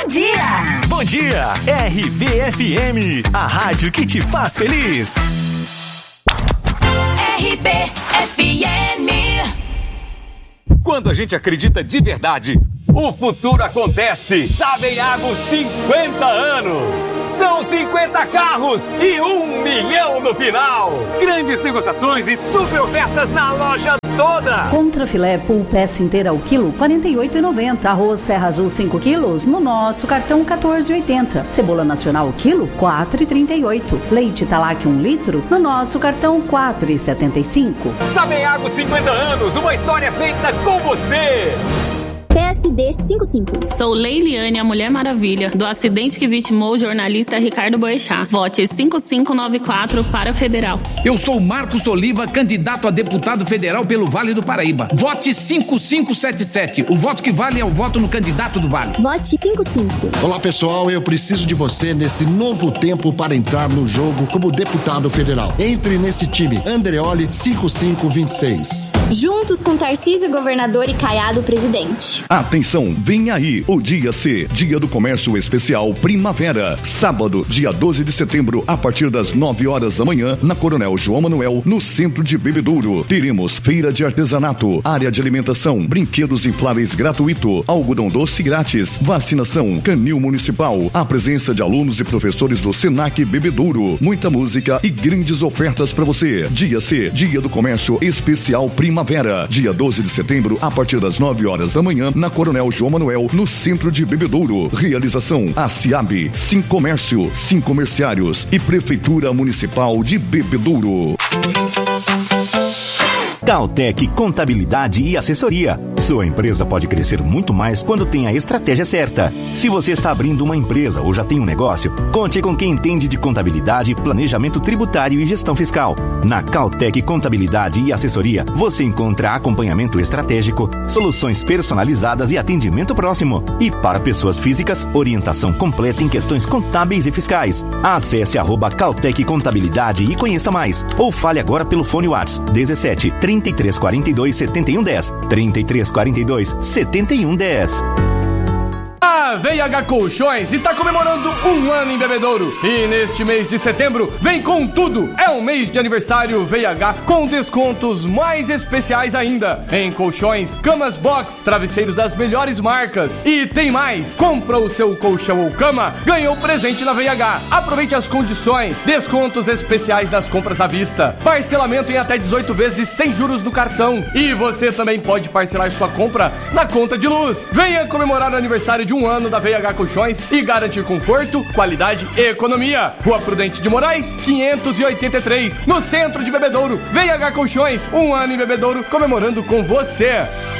Bom dia! Bom dia, RBFM, a rádio que te faz feliz. RBFM. Quando a gente acredita de verdade, o futuro acontece. Sabenhago 50 anos. São 50 carros e 1 milhão no final. Grandes negociações e super ofertas na loja toda. Contra filé pool peça inteira ao quilo, R$ 48,90. Arroz Serra Azul 5 quilos, no nosso cartão R$ 14,80. Cebola nacional quilo, R$ 4,38. Leite Talac 1 litro, no nosso cartão R$ 4,75. Sabenhago 50 anos, uma história feita com você. PSD 55. Sou Leiliane, a Mulher Maravilha, do acidente que vitimou o jornalista Ricardo Boechat. Vote 5594 para Federal. Eu sou Marcos Oliva, candidato a deputado federal pelo Vale do Paraíba. Vote 5577. O voto que vale é o voto no candidato do Vale. Vote 55. Olá, pessoal. Eu preciso de você nesse novo tempo para entrar no jogo como deputado federal. Entre nesse time. Andreoli 5526. Juntos com Tarcísio, governador, e Caiado, presidente. Atenção, vem aí o Dia C, Dia do Comércio Especial Primavera. Sábado, dia 12 de setembro, a partir das 9 horas da manhã, na Coronel João Manuel, no Centro de Bebedouro. Teremos feira de artesanato, área de alimentação, brinquedos infláveis gratuito, algodão doce grátis, vacinação, canil municipal, a presença de alunos e professores do Senac Bebedouro, muita música e grandes ofertas para você. Dia C, Dia do Comércio Especial Primavera. Dia 12 de setembro, a partir das 9 horas da manhã, na Coronel João Manuel, no Centro de Bebedouro. Realização: a CIAB, Sim Comércio, Sim Comerciários e Prefeitura Municipal de Bebedouro. Cautec Contabilidade e Assessoria. Sua empresa pode crescer muito mais quando tem a estratégia certa. Se você está abrindo uma empresa ou já tem um negócio, conte com quem entende de contabilidade, planejamento tributário e gestão fiscal. Na Cautec Contabilidade e Assessoria, você encontra acompanhamento estratégico, soluções personalizadas e atendimento próximo. E para pessoas físicas, orientação completa em questões contábeis e fiscais. Acesse @Cautec Contabilidade e conheça mais. Ou fale agora pelo fone WhatsApp 17 3342 7110. 3342 7110. A VH Colchões está comemorando 1 ano em Bebedouro. E neste mês de setembro, vem com tudo. É um mês de aniversário VH com descontos mais especiais ainda. Em colchões, camas box, travesseiros das melhores marcas. E tem mais. Compra o seu colchão ou cama, ganhou presente na VH. Aproveite as condições. Descontos especiais nas compras à vista. Parcelamento em até 18 vezes sem juros no cartão. E você também pode parcelar sua compra na conta de luz. Venha comemorar o aniversário de 1 ano da VH Colchões e garantir conforto, qualidade e economia. Rua Prudente de Moraes, 583, no centro de Bebedouro. VH Colchões, 1 ano em Bebedouro, comemorando com você.